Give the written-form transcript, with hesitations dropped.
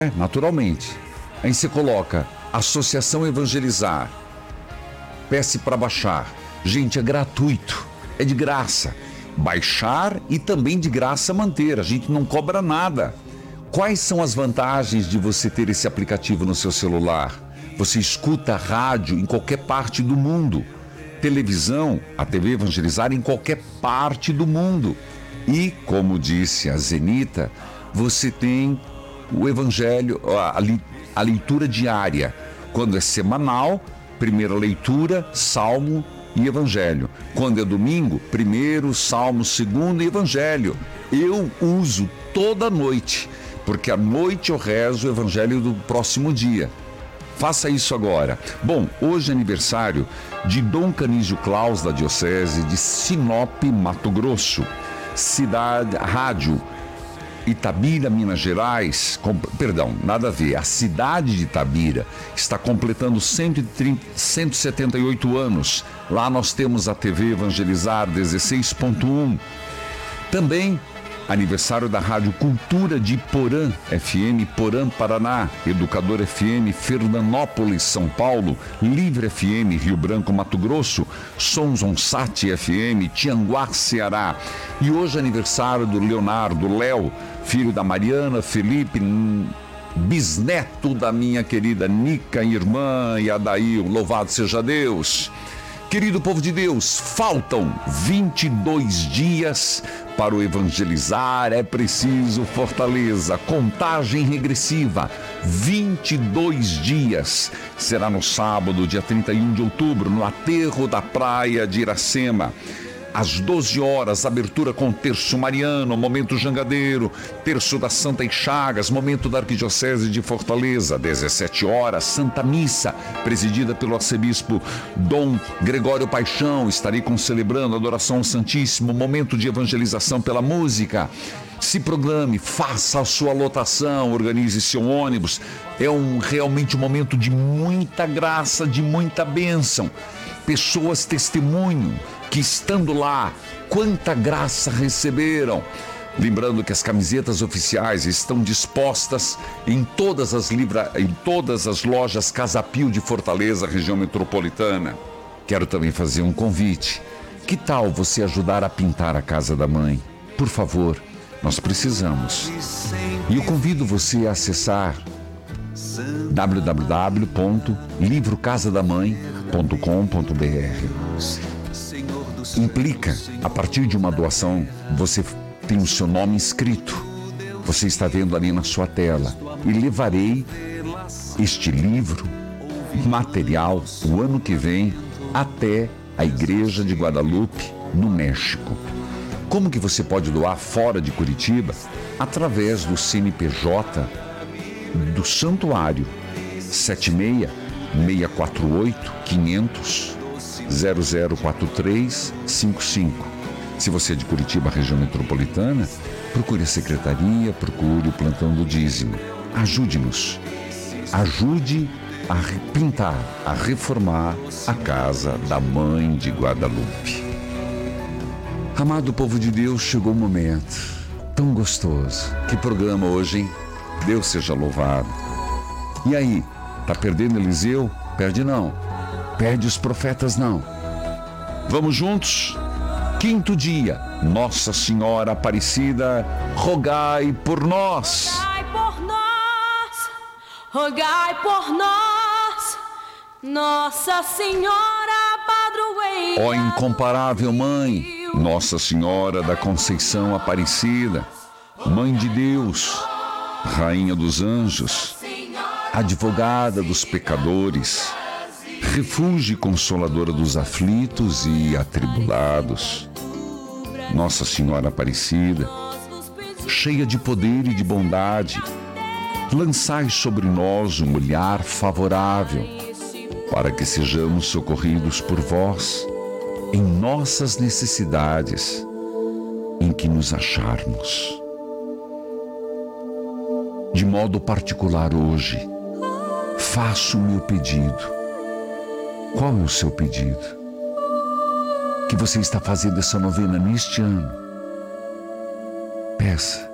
Naturalmente. Aí você coloca Associação Evangelizar, peça para baixar. Gente, é gratuito, é de graça. Baixar e também de graça manter, a gente não cobra nada. Quais são as vantagens de você ter esse aplicativo no seu celular? Você escuta rádio em qualquer parte do mundo. Televisão, a TV Evangelizar em qualquer parte do mundo. E, como disse a Zenita, você tem o Evangelho, a leitura diária. Quando é semanal, primeira leitura, Salmo e Evangelho. Quando é domingo, primeiro, Salmo, segundo e Evangelho. Eu uso toda noite, porque à noite eu rezo o Evangelho do próximo dia. Faça isso agora. Bom, hoje é aniversário de Dom Canísio Claus, da Diocese de Sinop, Mato Grosso. Rádio Itabira, Minas Gerais, nada a ver, a cidade de Itabira está completando 178 anos. Lá nós temos a TV Evangelizar 16.1. Também aniversário da Rádio Cultura de Porã FM, Porã, Paraná, Educador FM, Fernandópolis, São Paulo, Livre FM, Rio Branco, Mato Grosso, Sons On Sat FM, Tianguá, Ceará. E hoje é aniversário do Leonardo, Léo, filho da Mariana, Felipe, bisneto da minha querida Nica, irmã, e Adail, louvado seja Deus. Querido povo de Deus, faltam 22 dias para o Evangelizar, é preciso fortaleza, contagem regressiva, 22 dias. Será no sábado, dia 31 de outubro, no aterro da praia de Iracema. Às 12 horas, abertura com terço mariano, momento jangadeiro, terço da Santa Chagas, momento da Arquidiocese de Fortaleza. 17 horas, Santa Missa, presidida pelo arcebispo Dom Gregório Paixão. Estarei celebrando a adoração ao Santíssimo, momento de evangelização pela música. Se programe, faça a sua lotação, organize seu ônibus. É realmente um momento de muita graça, de muita bênção. Pessoas testemunham que estando lá, quanta graça receberam. Lembrando que as camisetas oficiais estão dispostas em todas as lojas Casa Pio de Fortaleza, região metropolitana. Quero também fazer um convite. Que tal você ajudar a pintar a casa da mãe? Por favor, nós precisamos. E eu convido você a acessar www.livrocasadamãe.com.br. Implica, a partir de uma doação, você tem o seu nome inscrito. Você está vendo ali na sua tela. E levarei este livro, material, o ano que vem, até a Igreja de Guadalupe, no México. Como que você pode doar fora de Curitiba? Através do CNPJ do Santuário, 76-648-500. 004355. Se você é de Curitiba, região metropolitana, procure a secretaria, procure o plantão do dízimo. Ajude-nos. Ajude a pintar, a reformar a casa da Mãe de Guadalupe. Amado povo de Deus, chegou o momento tão gostoso. Que programa hoje, hein? Deus seja louvado. E aí, tá perdendo Eliseu? Perde não. Perde os profetas não. Vamos juntos? 5º dia, Nossa Senhora Aparecida, rogai por nós. Rogai por nós, rogai por nós, Nossa Senhora Padroeira. Ó incomparável Mãe, Nossa Senhora da Conceição Aparecida, Mãe de Deus, Rainha dos Anjos, advogada dos pecadores, refúgio e consoladora dos aflitos e atribulados. Nossa Senhora Aparecida, cheia de poder e de bondade, lançai sobre nós um olhar favorável, para que sejamos socorridos por vós em nossas necessidades, em que nos acharmos. De modo particular hoje, faço o meu pedido. Qual é o seu pedido? Que você está fazendo essa novena neste ano? Peça.